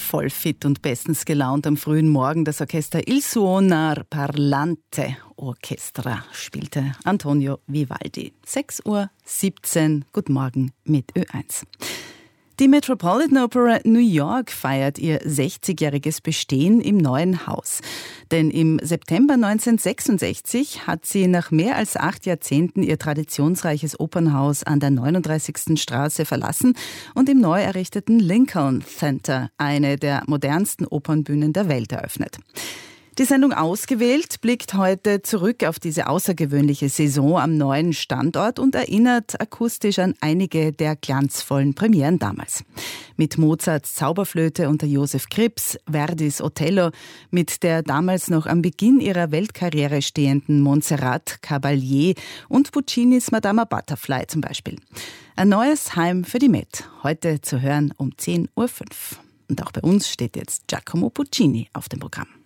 voll fit und bestens gelaunt am frühen Morgen. Das Orchester Il Suonar Parlante Orchestra spielte Antonio Vivaldi. 6:17 Uhr, guten Morgen mit Ö1. Die Metropolitan Opera New York feiert ihr 60-jähriges Bestehen im neuen Haus. Denn im September 1966 hat sie nach mehr als 8 Jahrzehnten ihr traditionsreiches Opernhaus an der 39. Straße verlassen und im neu errichteten Lincoln Center, eine der modernsten Opernbühnen der Welt, eröffnet. Die Sendung Ausgewählt blickt heute zurück auf diese außergewöhnliche Saison am neuen Standort und erinnert akustisch an einige der glanzvollen Premieren damals. Mit Mozarts Zauberflöte unter Joseph Krips, Verdis Othello, mit der damals noch am Beginn ihrer Weltkarriere stehenden Montserrat Caballé und Puccinis Madama Butterfly zum Beispiel. Ein neues Heim für die Met, heute zu hören um 10:05 Uhr. Und auch bei uns steht jetzt Giacomo Puccini auf dem Programm.